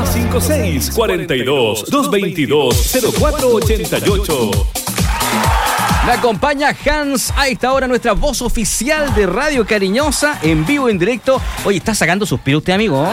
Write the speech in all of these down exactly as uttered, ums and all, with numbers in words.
Más cinco seis, cuarenta y dos, doscientos veintidós, cero cuatro ochenta y ocho. Me acompaña Hans a esta hora, nuestra voz oficial de Radio Cariñosa, en vivo, en directo. Oye, ¿está sacando suspiro usted, amigo?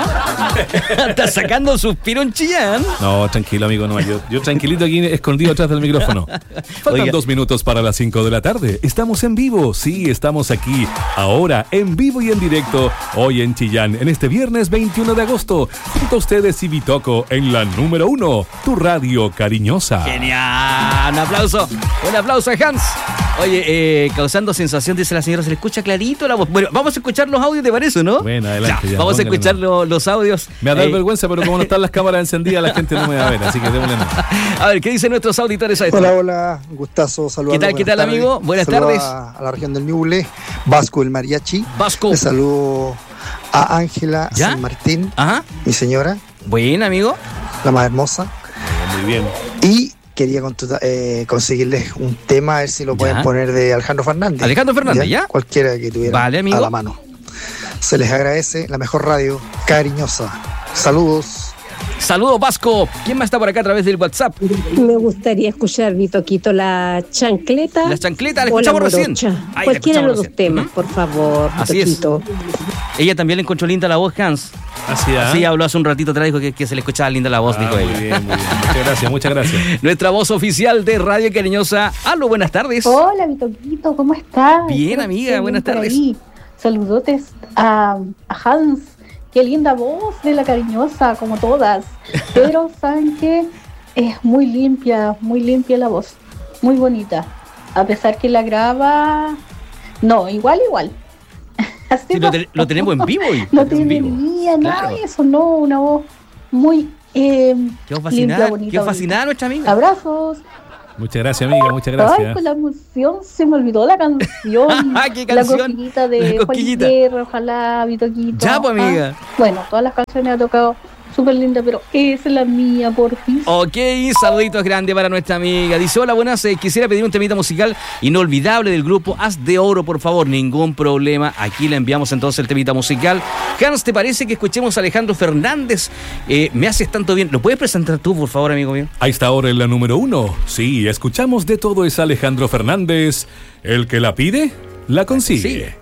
¿Está sacando suspiro en Chillán? No, tranquilo, amigo, no. Yo, yo tranquilito aquí, escondido atrás del micrófono. Faltan Oiga. dos minutos para las cinco de la tarde. Estamos en vivo, sí, estamos aquí, ahora, en vivo y en directo, hoy en Chillán, en este viernes veintiuno de agosto, junto a ustedes y Bitoco en la número uno, tu Radio Cariñosa. Genial, un aplauso, un aplauso a Hans. Oye, eh, causando sensación, dice la señora, se le escucha clarito la voz. Bueno, vamos a escuchar los audios, ¿te parece, no? Bueno, adelante. Ya, ya, vamos a póngale escuchar nomás. lo- los audios. Me va a dar Eh, vergüenza, pero como no están las cámaras encendidas, la gente no me va a ver, así que démosle nomás. A ver, ¿qué dicen nuestros auditores a esto? Hola, hola, gustazo, saludos. ¿Qué tal, qué tal, amigo? Buenas tardes. A, a la región del Ñuble, Vasco el Mariachi. Vasco. Le saludo a Ángela ¿Ya? San Martín, Ajá. mi señora, Buen, amigo. la más hermosa. Muy bien. Y quería contu- eh, conseguirles un tema, a ver si lo pueden Ya. poner de Alejandro Fernández. Alejandro Fernández, ¿ya? Cualquiera que tuviera Vale, amigo. a la mano. Se les agradece, la mejor radio, Cariñosa. Saludos. Saludos, Vasco. ¿Quién más está por acá a través del WhatsApp? Me gustaría escuchar, Vitoquito, la chancleta. La chancleta, la o escuchamos recién. morocha. Ahí la Cualquiera de los dos escuchamos temas, recién. por favor, Así es. Vitoquito. Ella también le encontró linda la voz, Hans. Así, ¿ah? Sí, habló hace un ratito atrás, dijo que, que se le escuchaba linda la voz, Ah, dijo muy ella. bien, muy bien. Muchas gracias, muchas gracias. Nuestra voz oficial de Radio Cariñosa. Aló, buenas tardes. Hola, Vitoquito, ¿cómo estás? Bien, Espero que amiga, estés buenas bien por tardes. ahí. Saludotes a, a Hans. Qué linda voz de la Cariñosa, como todas. Pero, ¿saben qué? Es muy limpia, muy limpia la voz. Muy bonita. A pesar que la graba... No, igual, igual. Así Sí, lo, no. te- lo tenemos en vivo hoy. No En tiene vivo. mía, nada Claro. de eso, no. Una voz muy eh, Quedó limpia, fascinada, bonita. quedó bonita. fascinada nuestra amiga. Abrazos. Muchas gracias, amiga, muchas Ay, gracias. con la emoción se me olvidó la canción. ¿Qué La canción? cosquillita de La Juan cosquillita. Guerra, ojalá, Vitoquito. Ya, pues, amiga. Ah, bueno, todas las canciones ha tocado súper linda, pero esa es la mía, por fin. Ok, saluditos grandes para nuestra amiga. Dice, hola, buenas, eh, quisiera pedir un temita musical inolvidable del grupo Haz de Oro, por favor. Ningún problema, aquí le enviamos entonces el temita musical. Hans, ¿te parece que escuchemos a Alejandro Fernández? Eh, me haces tanto bien. ¿Lo puedes presentar tú, por favor, amigo mío? A esta hora en la número uno, sí, escuchamos de todo, es Alejandro Fernández. El que la pide, la consigue. Sí.